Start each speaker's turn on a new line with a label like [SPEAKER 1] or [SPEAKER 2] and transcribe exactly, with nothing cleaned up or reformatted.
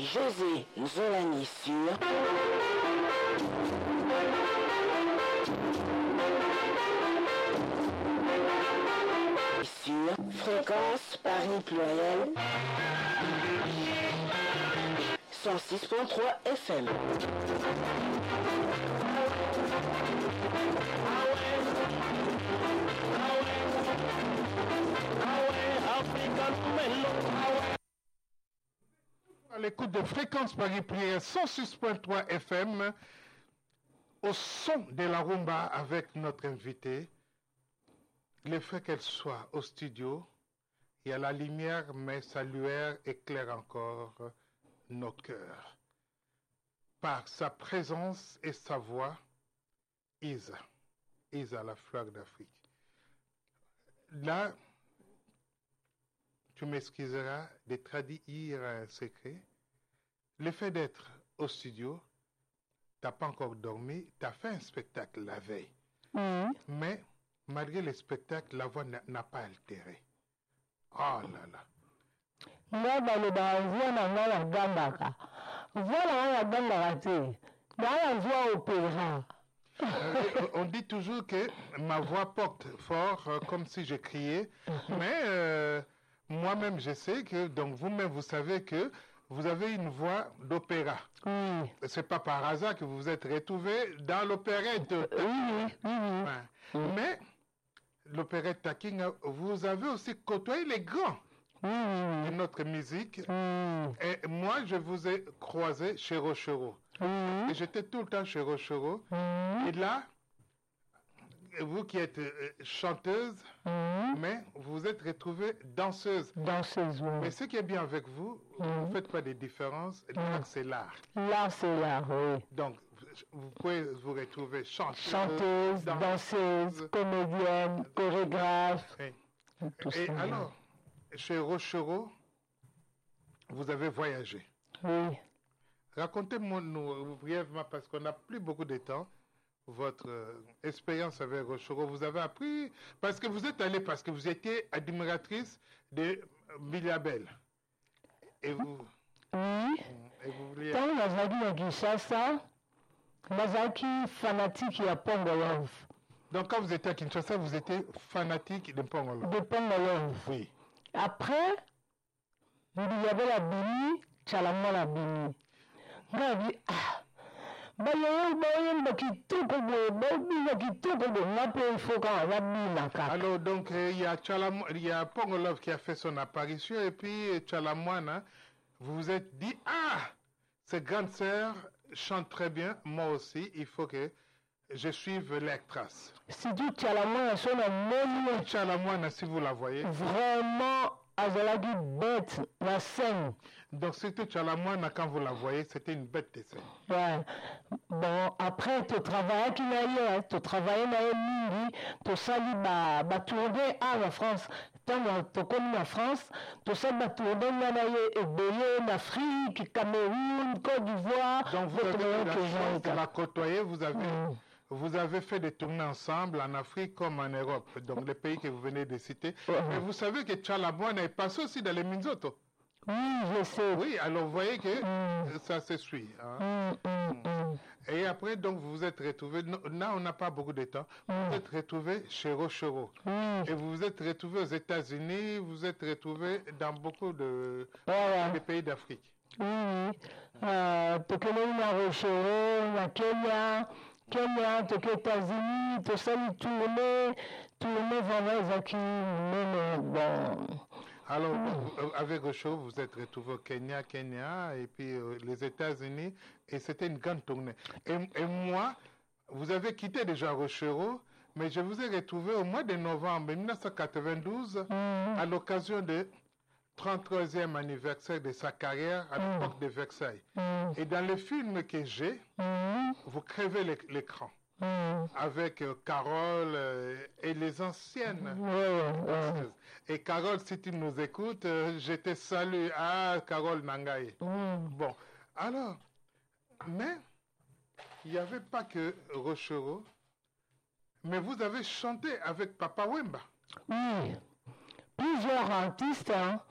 [SPEAKER 1] José Nzolani sur sur Fréquence Paris Pluriel cent six point trois F M.
[SPEAKER 2] À l'écoute de Fréquence Paris Pluriel cent six point trois F M, au son de la rumba avec notre invité. Le fait qu'elle soit au studio, il y a la lumière, mais sa lueur éclaire encore nos cœurs. Par sa présence et sa voix, Isa, Isa la fleur d'Afrique. Là, tu m'excuseras de traduire un secret. Le fait d'être au studio, tu n'as pas encore dormi, tu as fait un spectacle la veille. Mmh. Mais malgré le spectacle, la voix n'a pas altéré. Oh là là.
[SPEAKER 3] Moi, dans le bain, la gambaka. Voilà la gambaka. Dans la voix opéra.
[SPEAKER 2] Euh, on dit toujours que ma voix porte fort, euh, comme si je criais. Mais euh, moi-même, je sais que, donc vous-même, vous savez que vous avez une voix d'opéra. Oui. C'est pas par hasard que vous vous êtes retrouvé dans l'opérette.
[SPEAKER 3] Oui, oui, oui.
[SPEAKER 2] Ouais. Oui. Mais l'opérette Taking, vous avez aussi côtoyé les grands oui, oui, de notre musique. Oui. Et moi, je vous ai croisé chez Rochereau. Oui. Et j'étais tout le temps chez Rochereau. Oui. Et là, vous qui êtes chanteuse, oui. mais vous vous êtes retrouvée danseuse.
[SPEAKER 3] Danseuse, oui.
[SPEAKER 2] Mais ce qui est bien avec vous, oui. vous ne faites pas de différence. L'art, oui. c'est l'art.
[SPEAKER 3] L'art, c'est l'art, oui.
[SPEAKER 2] Donc, vous pouvez vous retrouver chanteuse,
[SPEAKER 3] chanteuse, danseuse, danseuse comédienne, chorégraphe.
[SPEAKER 2] Oui. Et ça, alors, oui. chez Rochereau, vous avez voyagé.
[SPEAKER 3] Oui.
[SPEAKER 2] Racontez-moi nous, brièvement, parce qu'on n'a plus beaucoup de temps, votre euh, expérience avec Rochereau. Vous avez appris, parce que vous êtes allée, parce que vous étiez admiratrice de Biliabel. Et vous...
[SPEAKER 3] Oui.
[SPEAKER 2] Et vous vouliez...
[SPEAKER 3] Quand on a vu à Kinshasa, Mazaki fanatique ya Pongolov.
[SPEAKER 2] Donc quand vous étiez à Kinshasa, vous étiez fanatique de Pongolov.
[SPEAKER 3] De Pongolov.
[SPEAKER 2] Oui.
[SPEAKER 3] Après, il y avait la Bini, Tchalamwa la Bini. Moi, je dis, ah, bah, il y a un moyen qui tout comme le qui tout comme le il faut qu'on la Bini.
[SPEAKER 2] Alors, donc, il y a Tchalamwa, il y a Pongolov qui a fait son apparition, et puis Tchalamwa, vous vous êtes dit, ah, cette grande sœur chante très bien, moi aussi, il faut que je suive leurs traces.
[SPEAKER 3] Si tu Tchalamwa, son nom,
[SPEAKER 2] Tchalamwa, si vous la voyez.
[SPEAKER 3] Vraiment. Azalagi bête, la scène.
[SPEAKER 2] Donc c'était Tchalamwa, quand vous la voyez, c'était une bête de scène.
[SPEAKER 3] Ouais. Bon, après, tu travailles qui n'a eu, tu travailles dans le monde, tu sali ba ba tourner à la France. Tant tu connais la France, tu sali ba tourner dans le Bénin, Afrique, Cameroun, Côte d'Ivoire.
[SPEAKER 2] Donc vous avez la chance de la côtoyer, vous avez. Mm. Vous avez fait des tournées ensemble en Afrique comme en Europe, donc les pays que vous venez de citer. Uh-huh. Mais vous savez que Tchalamwa est passé aussi dans les Minzoto.
[SPEAKER 3] Oui, je sais.
[SPEAKER 2] Oui, alors vous voyez que mm. ça se suit. Hein? Mm, mm, mm. Et après, donc, vous vous êtes retrouvés, là on n'a pas beaucoup de temps, vous vous êtes retrouvés chez Rochereau. Et vous vous êtes retrouvés aux États-Unis, vous vous êtes retrouvés dans beaucoup de,
[SPEAKER 3] ouais.
[SPEAKER 2] de pays d'Afrique.
[SPEAKER 3] Oui, oui. Euh, Rochereau, la Kenya. Kenya, aux États-Unis, tout ça, tourner, tourner vraiment, qui même bon.
[SPEAKER 2] Alors, mmh. avec Rochereau, vous êtes retrouvé au Kenya, Kenya, et puis euh, les États-Unis, et c'était une grande tournée. Et, et moi, vous avez quitté déjà Rochereau, mais je vous ai retrouvé au mois de novembre mille neuf cent quatre-vingt-douze, mmh. à l'occasion de trente-troisième anniversaire de sa carrière à l'époque mmh. de Versailles. Mmh. Et dans le film que j'ai, mmh. vous crevez l'écran mmh. avec euh, Carole euh, et les anciennes. Mmh. Mmh. Et Carole, si tu nous écoutes, euh, je te salue. Ah, Carole Nangaye. Mmh. Bon, alors, mais il n'y avait pas que Rochereau, mais vous avez chanté avec Papa Wemba.
[SPEAKER 3] Oui. Plusieurs artistes, hein.